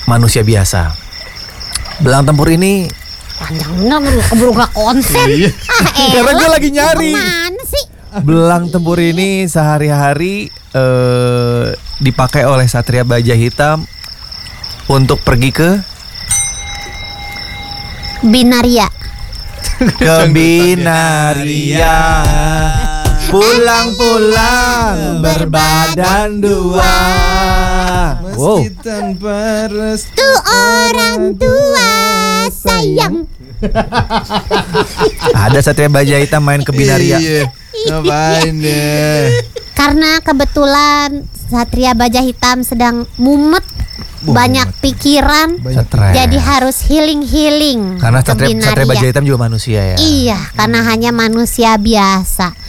manusia biasa. Belang tempur ini Panjang bener, keburu gak konsen. karena gue lagi nyari. Mana sih? Belang tempur ini sehari-hari dipakai oleh Satria Baja Hitam untuk pergi ke Binaria. Binaria. Pulang-pulang berbadan dua. Wow. Meski tanpa restu Tuh orang tua sayang. Ada Satria Baja Hitam main ke Binaria. Iya. Ngapain deh? Karena kebetulan Satria Baja Hitam sedang mumet, banyak pikiran, Stres. jadi harus healing Karena ke Satria Binaria. Baja Hitam juga manusia ya. Iya, karena hanya manusia biasa.